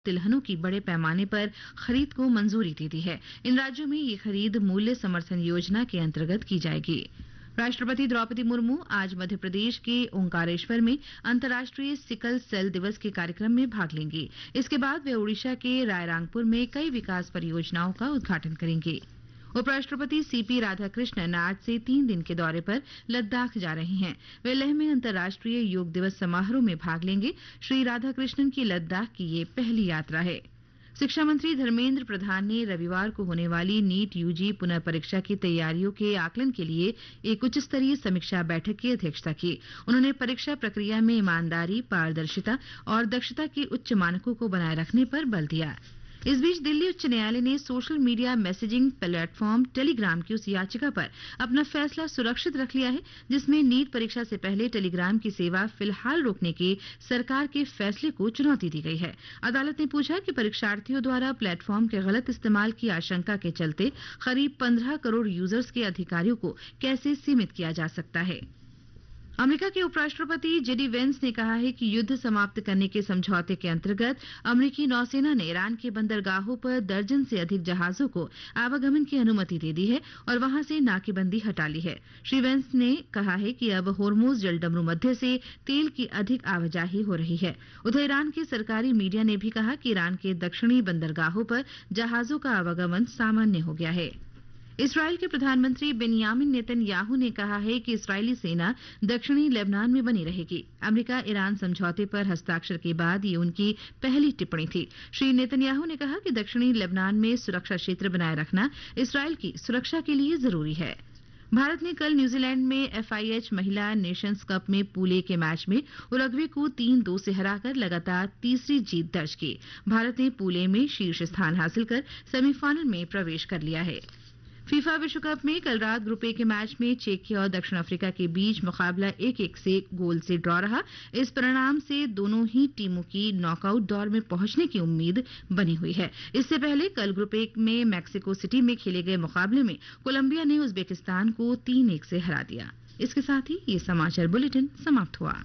तिलहनों की बड़े पैमाने पर खरीद को मंजूरी दे दी है। इन राज्यों में ये खरीद मूल्य समर्थन योजना के अंतर्गत की जाएगी। राष्ट्रपति द्रौपदी मुर्मू आज मध्य प्रदेश के ओंकारेश्वर में अंतर्राष्ट्रीय सिकल सेल दिवस के कार्यक्रम में भाग लेंगी। इसके बाद वे ओडिशा के रायरंगपुर में कई विकास परियोजनाओं का उद्घाटन करेंगे। उपराष्ट्रपति सीपी राधाकृष्णन आज से 3 दिन के दौरे पर लद्दाख जा रहे हैं। वे लेह में अंतर्राष्ट्रीय योग दिवस समारोह में भाग लेंगे। श्री राधाकृष्णन की लद्दाख की ये पहली यात्रा है। शिक्षा मंत्री धर्मेंद्र प्रधान ने रविवार को होने वाली नीट यूजी पुनर्परीक्षा की तैयारियों के आकलन के लिए एक उच्च स्तरीय समीक्षा बैठक की अध्यक्षता की। उन्होंने परीक्षा प्रक्रिया में ईमानदारी, पारदर्शिता और दक्षता के उच्च मानकों को बनाए रखने पर बल दिया। इस बीच दिल्ली उच्च न्यायालय ने social media messaging platform Telegram की उस याचिका पर अपना फैसला सुरक्षित रख लिया है जिसमें नीट परीक्षा से पहले टेलीग्राम की सेवा फिलहाल रोकने के सरकार के फैसले को चुनौती दी गई है। अदालत ने पूछा कि परीक्षार्थियों द्वारा प्लेटफॉर्म के गलत इस्तेमाल की आशंका के चलते करीब 15 करोड़ यूजर्स के अधिकारों को कैसे सीमित किया जा सकता है। अमेरिका के उपराष्ट्रपति जेडी वेंस ने कहा है कि युद्ध समाप्त करने के समझौते के अंतर्गत अमेरिकी नौसेना ने ईरान के बंदरगाहों पर दर्जन से अधिक जहाजों को आवागमन की अनुमति दे दी है और वहां से नाकेबंदी हटा ली है। श्री वेंस ने कहा है कि अब होर्मुज जलडमरू मध्य से तेल की अधिक आवाजाही हो रही है। उधर ईरान के सरकारी मीडिया ने भी कहा कि ईरान के दक्षिणी बंदरगाहों पर जहाजों का आवागमन सामान्य हो गया है। इस्राएल के प्रधानमंत्री बेंयामिन नेतन्याहू ने कहा है कि इस्राएली सेना दक्षिणी लेबनान में बनी रहेगी। अमेरिका ईरान समझौते पर हस्ताक्षर के बाद ये उनकी पहली टिप्पणी थी। श्री नेतन्याहू ने कहा कि दक्षिणी लेबनान में सुरक्षा क्षेत्र बनाए रखना इस्राएल की सुरक्षा के लिए जरूरी है। भारत ने कल न्यूजीलैंड में FIH महिला नेशंस कप में पूल ए के मैच में उरुग्वे को 3-2 से हराकर लगातार तीसरी जीत दर्ज की। भारत ने पूल ए में शीर्ष स्थान हासिल कर सेमीफाइनल में प्रवेश कर लिया है। फीफा विश्व कप में कल रात ग्रुप ए के मैच में चेकिया और दक्षिण अफ्रीका के बीच मुकाबला 1-1 से गोल से ड्रॉ रहा। इस परिणाम से दोनों ही टीमों की नॉकआउट दौर में पहुंचने की उम्मीद बनी हुई है। इससे पहले कल ग्रुप ए में मैक्सिको सिटी में खेले गए मुकाबले में कोलंबिया ने उज्बेकिस्तान को 3-1 से हरा दिया। इसके साथ ही ये समाचार बुलेटिन समाप्त हुआ।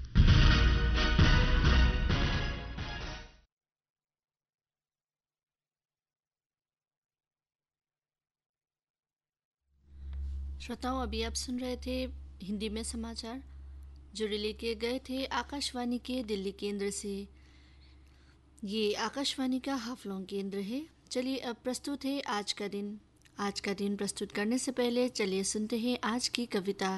श्रोताओं, अभी आप सुन रहे थे हिंदी में समाचार जो रिले किए गए थे आकाशवाणी के दिल्ली केंद्र से। ये आकाशवाणी का हाफलॉन्ग केंद्र है। चलिए अब प्रस्तुत है आज का दिन। आज का दिन प्रस्तुत करने से पहले चलिए सुनते हैं आज की कविता।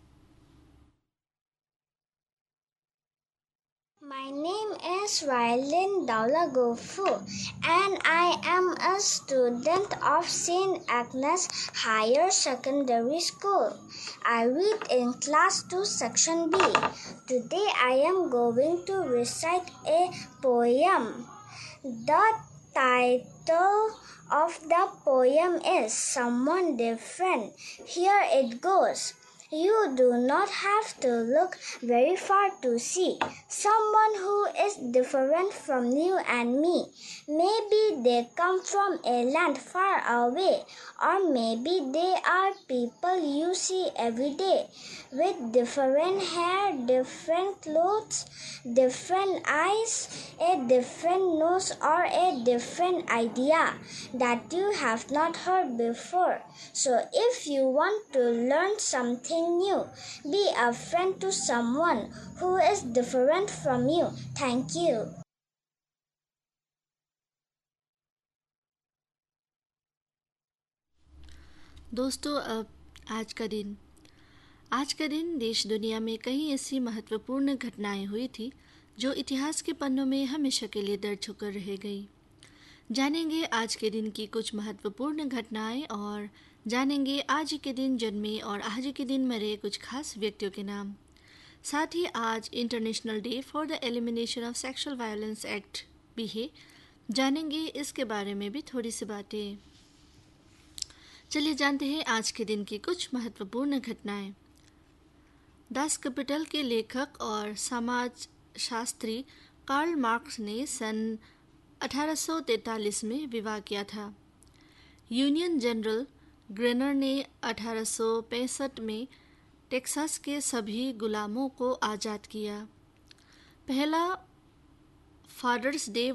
My name is Rylin Daulagofu and I am a student of St. Agnes Higher Secondary School. I read in class 2 section B. Today I am going to recite a poem. The title of the poem is Someone Different. Here it goes. You do not have to look very far to see someone who is different from you and me. Maybe they come from a land far away, or maybe they are people you see every day with different hair, different clothes, different eyes, a different nose, or a different idea that you have not heard before. So if you want to learn something new, be a friend to someone who is different from you. Thank you. दोस्तों, अब आज का दिन देश दुनिया में कई ऐसी महत्वपूर्ण घटनाएं हुई थी जो इतिहास के पन्नों में हमेशा के लिए दर्ज होकर रह गई। जानेंगे आज के दिन की कुछ महत्वपूर्ण घटनाएं और जानेंगे आज के दिन जन्मे और आज के दिन मरे कुछ खास व्यक्तियों के नाम। साथ ही आज international day for the elimination of sexual violence act भी है। जानेंगे इसके बारे में भी थोड़ी सी बातें। चलिए जानते हैं आज के दिन की कुछ महत्वपूर्ण घटनाएं। दास कैपिटल के लेखक और समाज शास्त्री कार्ल मार्क्स ने सन 1843 में विवाह किया था। यूनियन जनरल ग्रेनर ने 1865 में टेक्सास के सभी गुलामों को आज़ाद किया। पहला फादर्स डे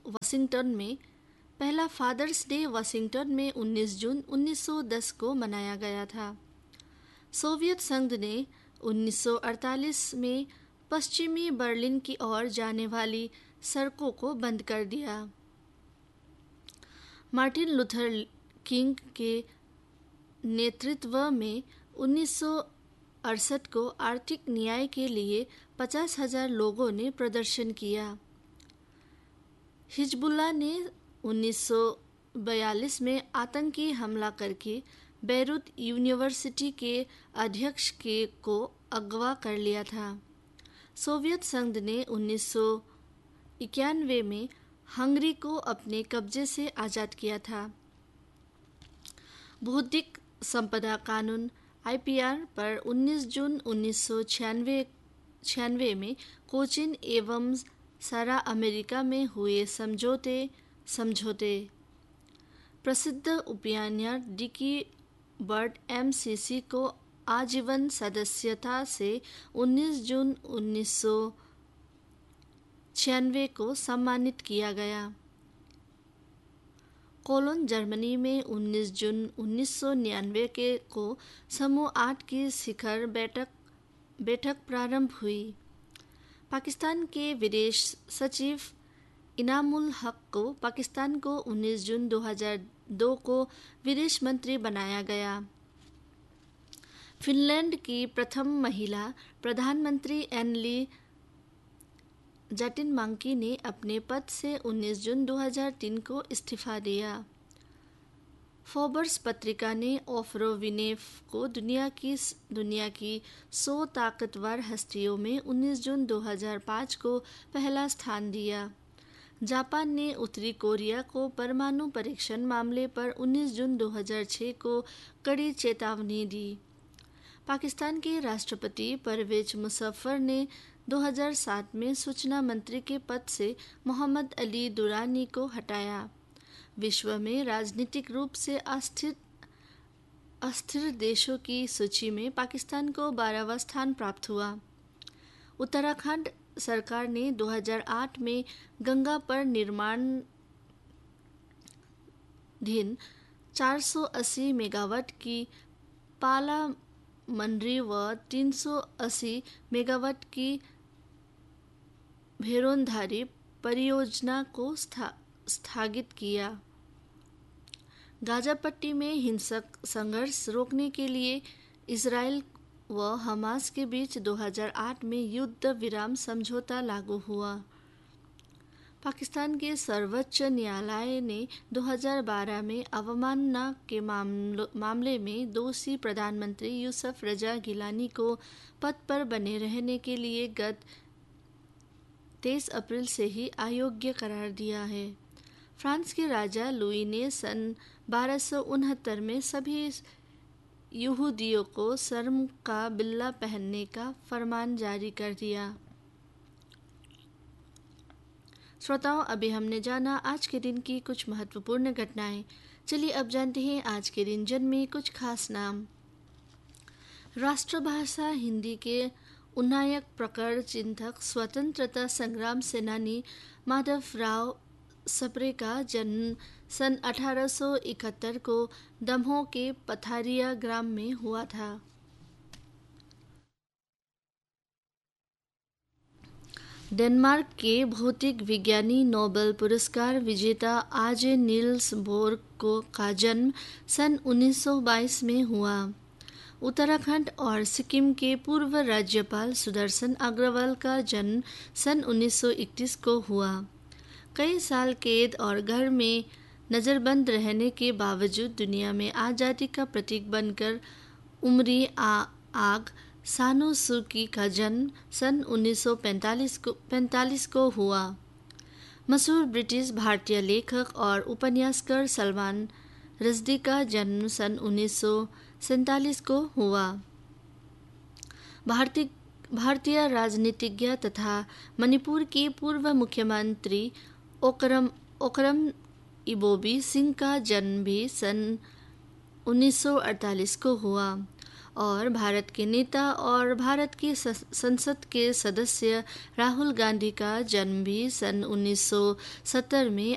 वाशिंगटन में 19 जून 1910 को मनाया गया था। सोवियत संघ ने 1948 में पश्चिमी बर्लिन की ओर जाने वाली सड़कों को बंद कर दिया। मार्टिन लूथर किंग के नेतृत्व में 1968 को आर्थिक न्याय के लिए 50,000 लोगों ने प्रदर्शन किया। हिजबुल्लाह ने 1942 में आतंकी हमला करके बेरूत यूनिवर्सिटी के अध्यक्ष को अगवा कर लिया था। सोवियत संघ ने 1991 में हंगरी को अपने कब्जे से आज़ाद किया था। बौद्धिक संपदा कानून IPR पर 19 जून 1996 में कोचिन एवं सारा अमेरिका में हुए समझौते प्रसिद्ध उपन्यास डिकी बर्ड MCC को आजीवन सदस्यता से 19 जून 1996 को सम्मानित किया गया। कोलोन जर्मनी में 19 जून 1999 को समूह 8 की शिखर बैठक प्रारंभ हुई। पाकिस्तान के विदेश सचिव इनामुल हक को पाकिस्तान को 19 जून 2002 को विदेश मंत्री बनाया गया। फिनलैंड की प्रथम महिला प्रधानमंत्री एनली जैटिनमाकी ने अपने पद से 19 जून 2003 को इस्तीफा दिया। फोर्ब्स पत्रिका ने ओफ्रोविनेफ को दुनिया की 100 ताकतवर हस्तियों में 19 जून 2005 को पहला स्थान दिया। जापान ने उत्तरी कोरिया को परमाणु परीक्षण मामले पर 19 जून 2006 को कड़ी चेतावनी दी। पाकिस्तान के राष्ट्रपति परवेज मुशर्रफ ने 2007 में सूचना मंत्री के पद से मोहम्मद अली दुरानी को हटाया। विश्व में राजनीतिक रूप से अस्थिर देशों की सूची में पाकिस्तान को 12वां स्थान प्राप्त हुआ। उत्तराखंड सरकार ने 2008 में गंगा पर निर्माणाधीन 480 मेगावाट की पाला मंडरी व 380 मेगावाट की भेरोंधारी परियोजना को स्थगित किया। गाजा पट्टी में हिंसक संघर्ष रोकने के लिए इजराइल व हमास के बीच 2008 में युद्ध विराम समझौता लागू हुआ। पाकिस्तान के सर्वोच्च न्यायालय ने 2012 में अवमानना के मामले में दोषी प्रधानमंत्री यूसुफ रजा गिलानी को पद पर बने रहने के लिए गत 23 अप्रैल से ही अयोग्य करार दिया है। फ्रांस के राजा लुई ने सन 1269 में सभी यहूदियों को शर्म का बिल्ला पहनने का फरमान जारी कर दिया। श्रोताओं, अभी हमने जाना आज के दिन की कुछ महत्वपूर्ण घटनाएं। चलिए अब जानते हैं आज के दिन जन्मे कुछ खास नाम। राष्ट्रभाषा हिंदी के उन्नायक प्रखर चिंतक स्वतंत्रता संग्राम सेनानी माधवराव सप्रे का जन्म सन 1871 को दमोह के पथारिया ग्राम में हुआ था। डेनमार्क के भौतिक विज्ञानी नोबेल पुरस्कार विजेता आजे नील्स बोर का जन्म सन 1922 में हुआ। उत्तराखंड और सिक्किम के पूर्व राज्यपाल सुदर्शन अग्रवाल का जन्म सन 1931 को हुआ। कई साल कैद और घर में नज़रबंद रहने के बावजूद दुनिया में आज़ादी का प्रतीक बनकर उमरी आग सानो सूकी का जन्म सन 1945 को हुआ। मशहूर ब्रिटिश भारतीय लेखक और उपन्यासकार सलमान रश्दी का जन्म सन 1947 को हुआ। भारतीय राजनीतिज्ञ तथा मणिपुर के पूर्व मुख्यमंत्री ओकरम इबोबी सिंह का जन्म भी सन 1948 को हुआ और भारत के नेता और भारत की संसद के सदस्य राहुल गांधी का जन्म भी सन 1970 में